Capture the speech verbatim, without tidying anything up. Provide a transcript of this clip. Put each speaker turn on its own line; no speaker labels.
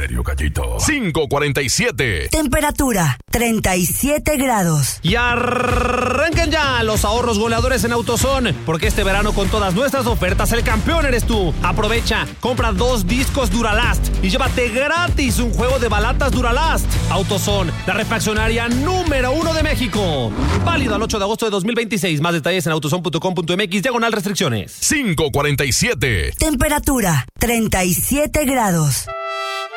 serio, gallito? cinco cuarenta y siete.
Temperatura, treinta y siete grados.
Y arranquen ya los ahorros goleadores en AutoZone, porque este verano con todas nuestras ofertas el campeón eres tú. Aprovecha, compra dos discos Duralast y llévate gratis un juego de balatas Duralast. AutoZone, la refaccionaria número uno de México. Válido al ocho de agosto de dos mil veintiséis. Más detalles en autozone punto com punto m x, diagonal restricciones.
cinco cuarenta y siete.
Temperatura, treinta y siete grados.